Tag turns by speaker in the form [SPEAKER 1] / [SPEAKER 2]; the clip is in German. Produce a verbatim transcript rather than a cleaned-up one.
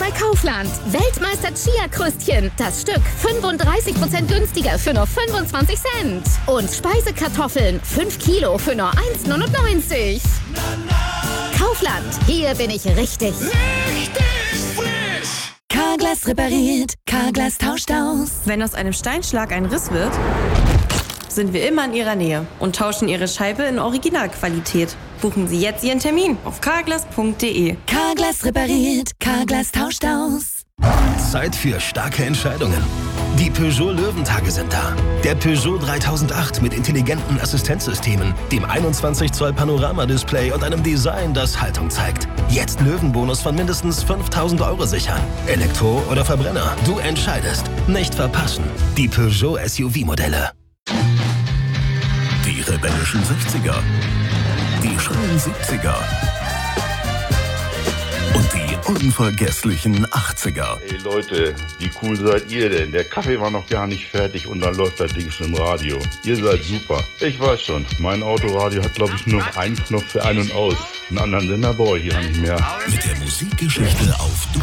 [SPEAKER 1] bei Kaufland. Weltmeister Chia-Krüstchen. Das Stück fünfunddreißig Prozent günstiger für nur fünfundzwanzig Cent. Und Speisekartoffeln. fünf Kilo für nur eins neunundneunzig. Kaufland. Hier bin ich richtig.
[SPEAKER 2] Richtig frisch.
[SPEAKER 3] Carglass repariert. Carglass tauscht aus.
[SPEAKER 4] Wenn aus einem Steinschlag ein Riss wird, sind wir immer in Ihrer Nähe und tauschen Ihre Scheibe in Originalqualität. Buchen Sie jetzt Ihren Termin auf carglass punkt de.
[SPEAKER 3] Carglass repariert. Carglass tauscht aus.
[SPEAKER 5] Zeit für starke Entscheidungen. Die Peugeot Löwentage sind da. Der Peugeot dreitausendacht mit intelligenten Assistenzsystemen, dem einundzwanzig Zoll Panoramadisplay und einem Design, das Haltung zeigt. Jetzt Löwenbonus von mindestens fünftausend Euro sichern. Elektro oder Verbrenner, du entscheidest. Nicht verpassen. Die Peugeot S U V-Modelle.
[SPEAKER 6] Die rebellischen sechziger, die schrillen siebziger und die unvergesslichen achtziger.
[SPEAKER 7] Hey Leute, wie cool seid ihr denn? Der Kaffee war noch gar nicht fertig und dann läuft das Ding schon im Radio. Ihr seid super. Ich weiß schon, mein Autoradio hat glaube ich nur noch einen Knopf für ein und aus. Einen anderen Sender brauche ich hier nicht mehr.
[SPEAKER 6] Mit der Musikgeschichte auf